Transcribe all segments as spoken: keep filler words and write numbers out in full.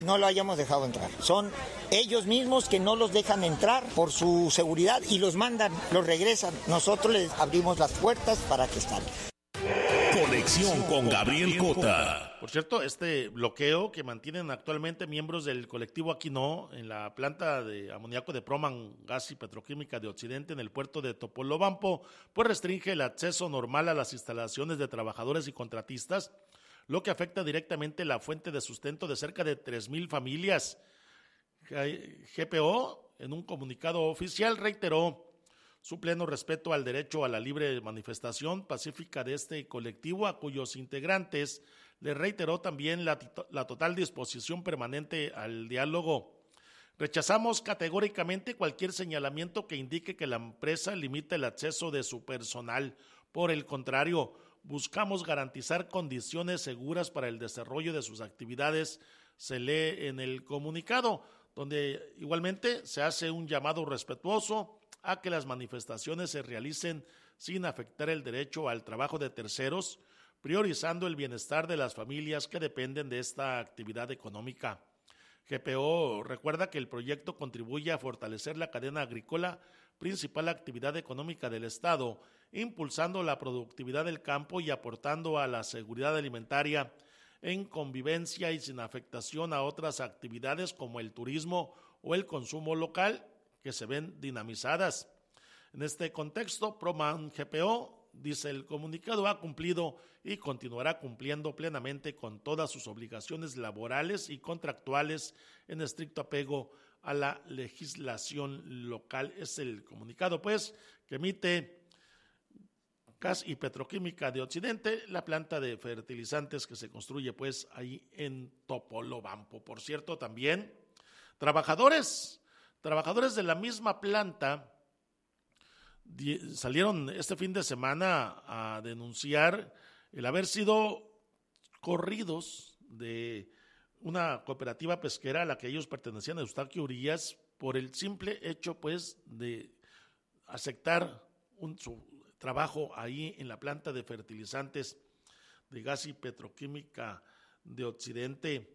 No lo hayamos dejado entrar. Son ellos mismos que no los dejan entrar por su seguridad y los mandan, los regresan. Nosotros les abrimos las puertas para que estén. Conexión con Gabriel Cota. Por cierto, este bloqueo que mantienen actualmente miembros del colectivo Aquino en la planta de amoníaco de Proman Gas y Petroquímica de Occidente en el puerto de Topolobampo, pues restringe el acceso normal a las instalaciones de trabajadores y contratistas, lo que afecta directamente la fuente de sustento de cerca de tres mil familias. G P O, en un comunicado oficial, reiteró su pleno respeto al derecho a la libre manifestación pacífica de este colectivo, a cuyos integrantes le reiteró también la, la total disposición permanente al diálogo. Rechazamos categóricamente cualquier señalamiento que indique que la empresa limita el acceso de su personal. Por el contrario, buscamos garantizar condiciones seguras para el desarrollo de sus actividades, se lee en el comunicado, donde igualmente se hace un llamado respetuoso a que las manifestaciones se realicen sin afectar el derecho al trabajo de terceros, priorizando el bienestar de las familias que dependen de esta actividad económica. G P O recuerda que el proyecto contribuye a fortalecer la cadena agrícola, principal actividad económica del Estado, impulsando la productividad del campo y aportando a la seguridad alimentaria en convivencia y sin afectación a otras actividades como el turismo o el consumo local, que se ven dinamizadas. En este contexto, Proman G P O, dice el comunicado, ha cumplido y continuará cumpliendo plenamente con todas sus obligaciones laborales y contractuales en estricto apego a la legislación local. Es el comunicado, pues, que emite Gas y Petroquímica de Occidente, la planta de fertilizantes que se construye, pues, ahí en Topolobampo. Por cierto, también, trabajadores Trabajadores de la misma planta di- salieron este fin de semana a denunciar el haber sido corridos de una cooperativa pesquera a la que ellos pertenecían, a Eustaquio Urías, por el simple hecho, pues, de aceptar un, su trabajo ahí en la planta de fertilizantes de Gas y Petroquímica de Occidente.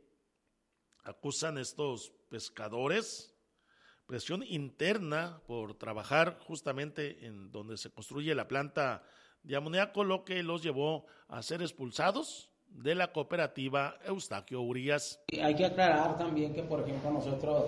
Acusan estos pescadores presión interna por trabajar justamente en donde se construye la planta de amoníaco, lo que los llevó a ser expulsados de la cooperativa Eustaquio Urías. Hay que aclarar también que, por ejemplo, nosotros,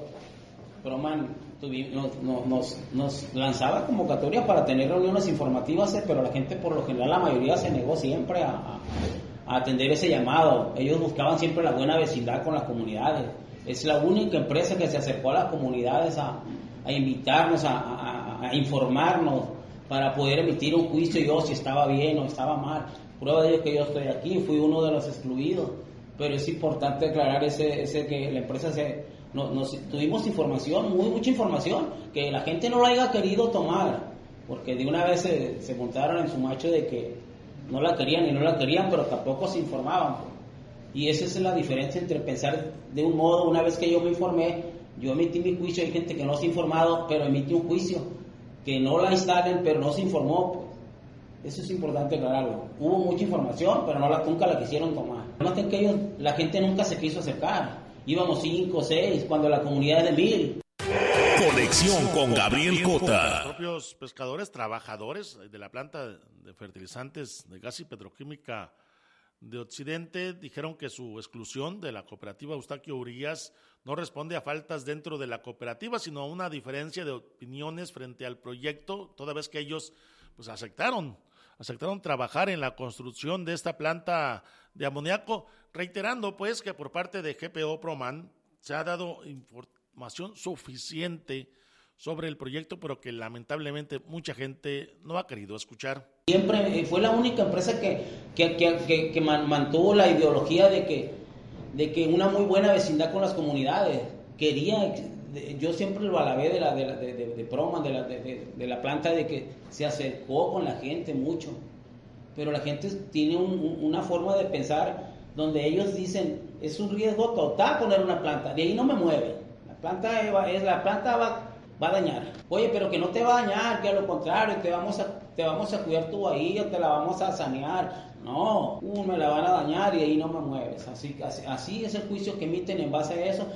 Proman, tuvimos, nos, nos, nos lanzaba convocatoria para tener reuniones informativas, pero la gente, por lo general, la mayoría se negó siempre a, a, a atender ese llamado. Ellos buscaban siempre la buena vecindad con las comunidades. Es la única empresa que se acercó a las comunidades a, a invitarnos, a, a, a informarnos para poder emitir un juicio yo si estaba bien o estaba mal. Prueba de ello que yo estoy aquí, fui uno de los excluidos, pero es importante aclarar ese, ese que la empresa se... Nos, nos, tuvimos información, muy mucha información, que la gente no la haya querido tomar, porque de una vez se, se montaron en su macho de que no la querían y no la querían, pero tampoco se informaban. Y esa es la diferencia entre pensar de un modo, una vez que yo me informé, yo emití mi juicio, hay gente que no se ha informado, pero emití un juicio, que no la instalen, pero no se informó. Eso es importante aclararlo. Hubo mucha información, pero no la, nunca la quisieron tomar. Noten que ellos, la gente nunca se quiso acercar. Íbamos cinco, seis, cuando la comunidad es de mil. Conexión con Gabriel Cota. Los propios pescadores, trabajadores de la planta de fertilizantes de Gas y Petroquímica de Occidente dijeron que su exclusión de la cooperativa Eustaquio Urías no responde a faltas dentro de la cooperativa, sino a una diferencia de opiniones frente al proyecto, toda vez que ellos pues aceptaron, aceptaron trabajar en la construcción de esta planta de amoníaco, reiterando pues que por parte de G P O Proman se ha dado información suficiente sobre el proyecto, pero que lamentablemente mucha gente no ha querido escuchar. Siempre fue la única empresa que, que, que, que, que mantuvo la ideología de que, de que una muy buena vecindad con las comunidades. Quería, yo siempre lo alabé de la de, la, de, de, de Proman, de la, de, de, de la planta, de que se acercó con la gente mucho. Pero la gente tiene un, una forma de pensar donde ellos dicen, es un riesgo total poner una planta, de ahí no me mueve. La planta es la planta va va a dañar. Oye, pero que no te va a dañar, que a lo contrario, te vamos a, te vamos a cuidar tu bahía, te la vamos a sanear. No, uh, me la van a dañar y ahí no me mueves. Así, así, así es el juicio que emiten en base a eso.